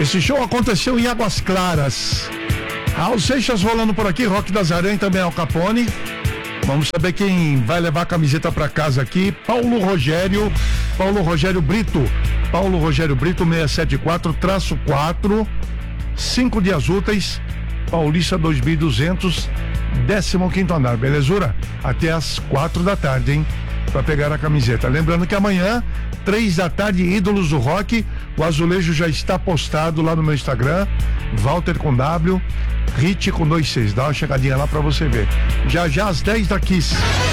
Esse show aconteceu em Águas Claras. Raul Seixas rolando por aqui, Rock das Aranha, também Al Capone. Vamos saber quem vai levar a camiseta para casa aqui. Paulo Rogério Brito. Paulo Rogério Brito, 674-4, 5 dias úteis, Paulista 2200, 15º andar, belezura? Até às 4 da tarde, hein? Para pegar a camiseta. Lembrando que amanhã, 3 da tarde, Ídolos do Rock. O azulejo já está postado lá no meu Instagram, Walter com W, Hit com 2 Cs. Dá uma chegadinha lá para você ver. Já às 10 da Kiss.